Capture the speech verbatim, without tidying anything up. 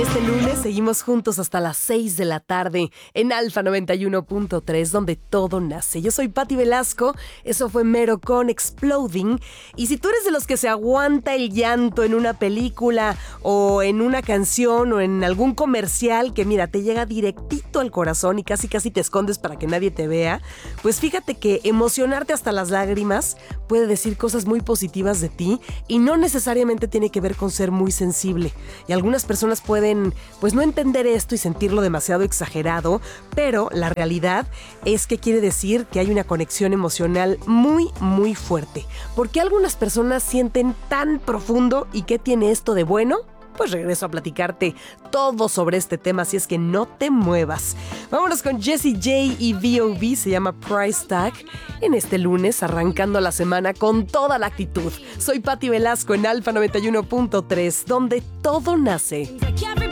Este lunes seguimos juntos hasta las seis de la tarde en Alfa noventa y uno punto tres, donde todo nace. Yo soy Patti Velasco, eso fue Mero con Exploding. Y si tú eres de los que se aguanta el llanto en una película o en una canción o en algún comercial que mira, te llega directito al corazón y casi casi te escondes para que nadie te vea, pues fíjate que emocionarte hasta las lágrimas puede decir cosas muy positivas de ti y no necesariamente tiene que ver con ser muy sensible. Y algunas personas pueden pues no entender esto y sentirlo demasiado exagerado, pero la realidad es que quiere decir que hay una conexión emocional muy, muy fuerte. ¿Por qué algunas personas sienten tan profundo y qué tiene esto de bueno? Pues regreso a platicarte todo sobre este tema, así es que no te muevas. Vámonos con Jessie J y V O B, se llama Price Tag, en este lunes, arrancando la semana con toda la actitud. Soy Patti Velasco en Alfa noventa y uno punto tres, donde todo nace.